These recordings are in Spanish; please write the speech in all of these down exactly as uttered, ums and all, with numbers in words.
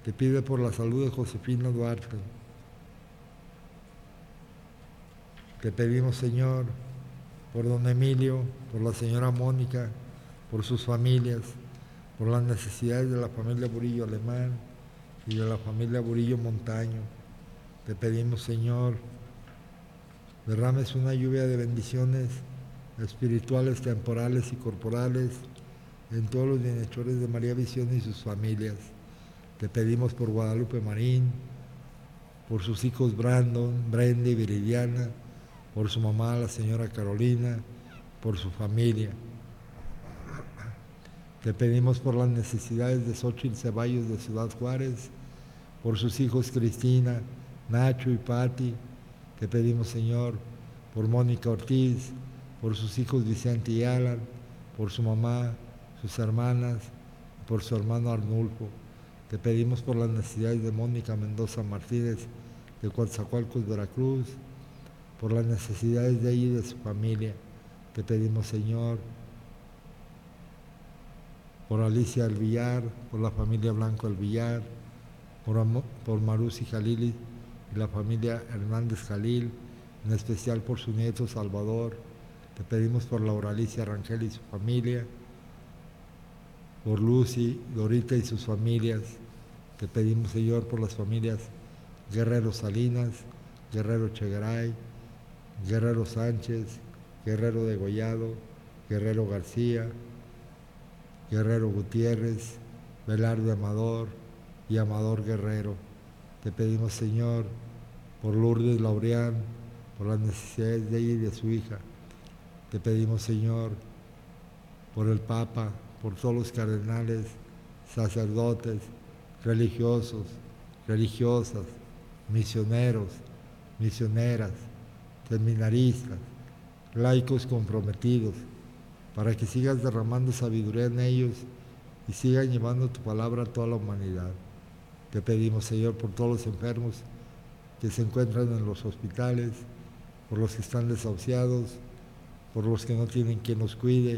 te pide por la salud de Josefina Duarte. Te pedimos, Señor, por don Emilio, por la señora Mónica, por sus familias, por las necesidades de la familia Burillo Alemán y de la familia Burillo Montaño. Te pedimos, Señor, derrames una lluvia de bendiciones espirituales, temporales y corporales en todos los bienhechores de María Visión y sus familias. Te pedimos por Guadalupe Marín, por sus hijos Brandon, Brenda y Viridiana, por su mamá, la señora Carolina, por su familia. Te pedimos por las necesidades de Xóchitl Ceballos de Ciudad Juárez, por sus hijos Cristina, Nacho y Patti. Te pedimos, Señor, por Mónica Ortiz, por sus hijos Vicente y Alan, por su mamá, sus hermanas, por su hermano Arnulfo. Te pedimos por las necesidades de Mónica Mendoza Martínez de Coatzacoalcos, Veracruz, por las necesidades de ella y de su familia. Te pedimos, Señor, por Alicia del Villar, por la familia Blanco del Villar, por, por Marusi Jalili y la familia Hernández Jalil, en especial por su nieto Salvador. Te pedimos por Laura Alicia Rangel y su familia, por Lucy, Dorita y sus familias. Te pedimos, Señor, por las familias Guerrero Salinas, Guerrero Chegaray, Guerrero Sánchez, Guerrero Degollado, Guerrero García, Guerrero Gutiérrez, Velarde Amador y Amador Guerrero. Te pedimos, Señor, por Lourdes Laureán, por las necesidades de ella y de su hija. Te pedimos, Señor, por el Papa, por todos los cardenales, sacerdotes, religiosos, religiosas, misioneros, misioneras, seminaristas, laicos comprometidos, para que sigas derramando sabiduría en ellos y sigan llevando tu palabra a toda la humanidad. Te pedimos, Señor, por todos los enfermos que se encuentran en los hospitales, por los que están desahuciados, por los que no tienen quien los cuide,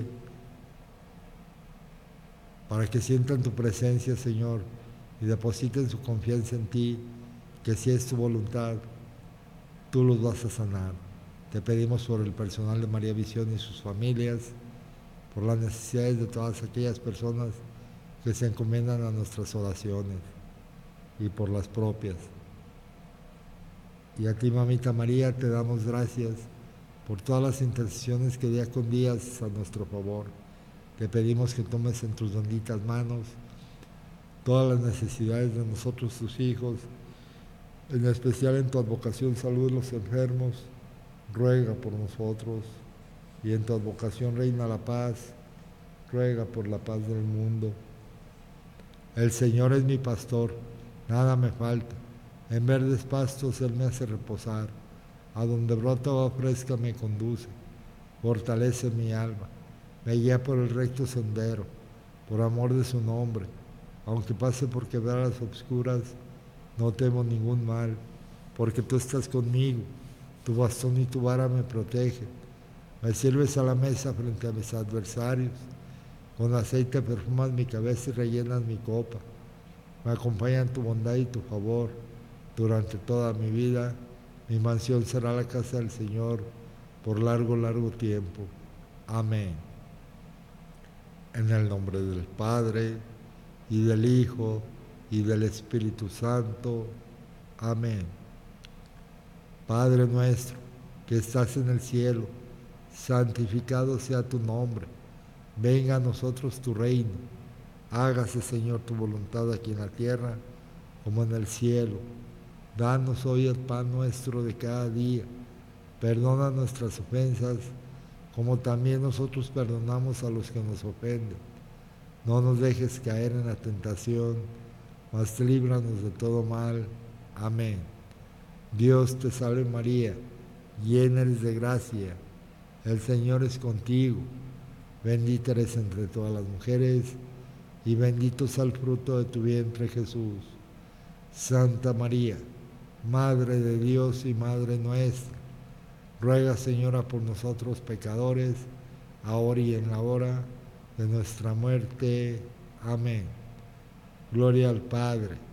para que sientan tu presencia, Señor, y depositen su confianza en ti, que si es tu voluntad, tú los vas a sanar. Te pedimos por el personal de María Visión y sus familias, por las necesidades de todas aquellas personas que se encomiendan a nuestras oraciones y por las propias. Y a ti, Mamita María, te damos gracias por todas las intercesiones que día con día haces a nuestro favor. Te pedimos que tomes en tus benditas manos todas las necesidades de nosotros, tus hijos, en especial en tu advocación salud los enfermos, ruega por nosotros, y en tu advocación reina la paz, ruega por la paz del mundo. El Señor es mi pastor, nada me falta, en verdes pastos Él me hace reposar, a donde brota agua fresca me conduce, fortalece mi alma, me guía por el recto sendero, por amor de su nombre, aunque pase por quebradas obscuras, no temo ningún mal, porque tú estás conmigo, tu bastón y tu vara me protegen. Me sirves a la mesa frente a mis adversarios, con aceite perfumas mi cabeza y rellenas mi copa. Me acompañan tu bondad y tu favor durante toda mi vida. Mi mansión será la casa del Señor por largo, largo tiempo. Amén. En el nombre del Padre, y del Hijo, y del Espíritu Santo. Amén. Padre nuestro, que estás en el cielo, santificado sea tu nombre. Venga a nosotros tu reino. Hágase, Señor, tu voluntad aquí en la tierra como en el cielo. Danos hoy el pan nuestro de cada día. Perdona nuestras ofensas, como también nosotros perdonamos a los que nos ofenden. No nos dejes caer en la tentación, mas líbranos de todo mal. Amén. Dios te salve María, llena eres de gracia, el Señor es contigo. Bendita eres entre todas las mujeres, y bendito sea el fruto de tu vientre, Jesús. Santa María, Madre de Dios y Madre nuestra, ruega, Señora, por nosotros pecadores, ahora y en la hora de nuestra muerte. Amén. Gloria al Padre,